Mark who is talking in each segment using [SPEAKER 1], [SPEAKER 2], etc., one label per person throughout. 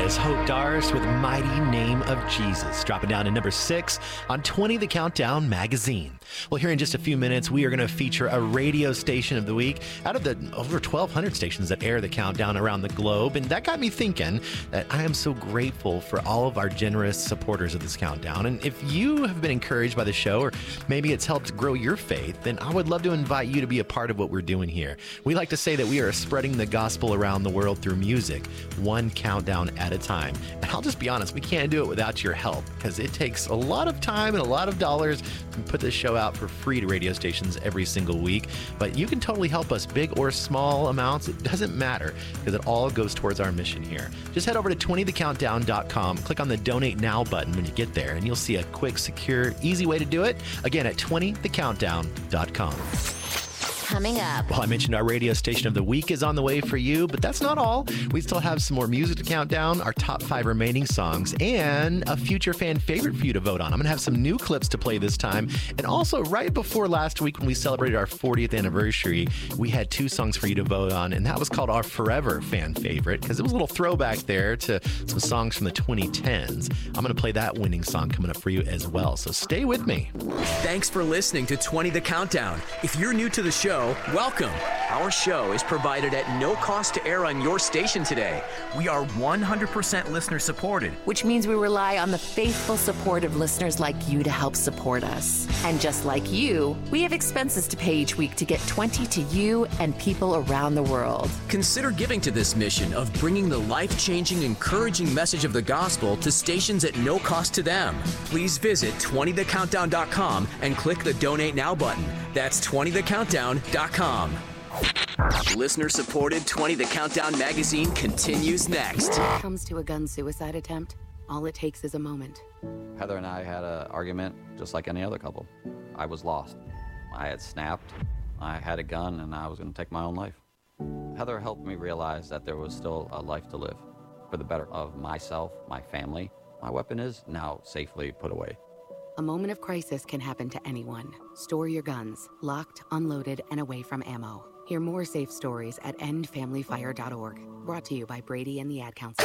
[SPEAKER 1] That is Hope Darst with Mighty Name of Jesus, dropping down to number 6 on 20 The Countdown magazine. Well, here in just a few minutes, we are going to feature a radio station of the week out of the over 1,200 stations that air the countdown around the globe. And that got me thinking that I am so grateful for all of our generous supporters of this countdown. And if you have been encouraged by the show, or maybe it's helped grow your faith, then I would love to invite you to be a part of what we're doing here. We like to say that we are spreading the gospel around the world through music, one countdown at a time. And I'll just be honest, we can't do it without your help, because it takes a lot of time and a lot of dollars to put this show out for free to radio stations every single week. But you can totally help us, big or small amounts. It doesn't matter, because it all goes towards our mission here. Just head over to 20thecountdown.com, click on the Donate Now button when you get there, and you'll see a quick, secure, easy way to do it. Again, at 20thecountdown.com.
[SPEAKER 2] Coming up.
[SPEAKER 1] Well, I mentioned our radio station of the week is on the way for you, but that's not all. We still have some more music to count down, our top 5 remaining songs, and a future fan favorite for you to vote on. I'm going to have some new clips to play this time. And also, right before last week when we celebrated our 40th anniversary, we had 2 songs for you to vote on, and that was called our Forever fan favorite, because it was a little throwback there to some songs from the 2010s. I'm going to play that winning song coming up for you as well, so stay with me.
[SPEAKER 3] Thanks for listening to 20 The Countdown. If you're new to the show, welcome. Our show is provided at no cost to air on your station today. We are 100% listener supported,
[SPEAKER 2] Which means we rely on the faithful support of listeners like you to help support us. And just like you, we have expenses to pay each week to get 20 to you and people around the world.
[SPEAKER 3] Consider giving to this mission of bringing the life-changing, encouraging message of the gospel to stations at no cost to them. Please visit 20thecountdown.com and click the Donate Now button. That's 20thecountdown.com. Listener-supported 20 The Countdown magazine continues next.
[SPEAKER 2] When it comes to a gun suicide attempt, all it takes is a moment.
[SPEAKER 4] Heather and I had an argument just like any other couple. I was lost. I had snapped. I had a gun, and I was going to take my own life. Heather helped me realize that there was still a life to live for the better of myself, my family. My weapon is now safely put away.
[SPEAKER 2] A moment of crisis can happen to anyone. Store your guns, locked, unloaded, and away from ammo. Hear more safe stories at endfamilyfire.org. Brought to you by Brady and the Ad Council.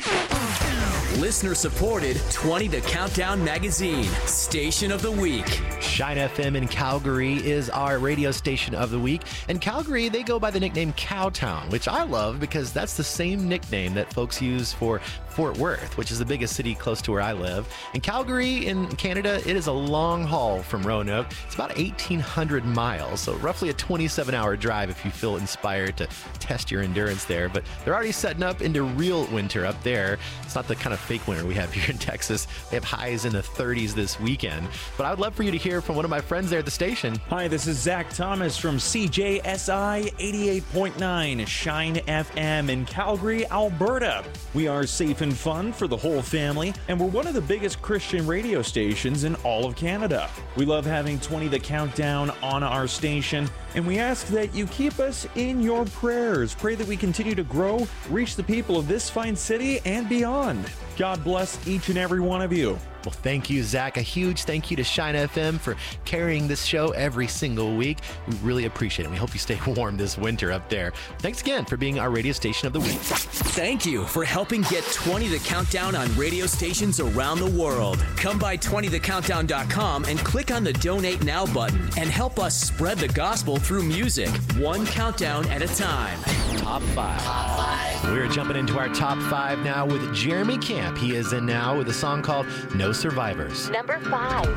[SPEAKER 3] Listener-supported 20 The Countdown magazine, Station of the Week.
[SPEAKER 1] Shine FM in Calgary is our radio station of the week. And Calgary, they go by the nickname Cowtown, which I love because that's the same nickname that folks use for Fort Worth, which is the biggest city close to where I live. And Calgary in Canada, it is a long haul from Roanoke. It's about 1,800 miles, so roughly a 27-hour drive if you feel inspired to test your endurance there. But they're already setting up into real winter up there. It's not the kind of fake winter we have here in Texas. They have highs in the 30s this weekend. But I would love for you to hear from one of my friends there at the station.
[SPEAKER 5] Hi, this is Zach Thomas from CJSI 88.9 Shine FM in Calgary, Alberta. We are safe and fun for the whole family, and we're one of the biggest Christian radio stations in all of Canada. We love having 20 The Countdown on our station, and we ask that you keep us in your prayers. Pray that we continue to grow, reach the people of this fine city and beyond. God bless each and every one of you.
[SPEAKER 1] Well, thank you, Zach. A huge thank you to Shine FM for carrying this show every single week. We really appreciate it. We hope you stay warm this winter up there. Thanks again for being our radio station of the week.
[SPEAKER 3] Thank you for helping get 20 The Countdown on radio stations around the world. Come by 20thecountdown.com and click on the Donate Now button and help us spread the gospel through music, one countdown at a time.
[SPEAKER 1] Top 5. We're jumping into our top 5 now with Jeremy Camp. He is in now with a song called No Survivors.
[SPEAKER 2] Number 5.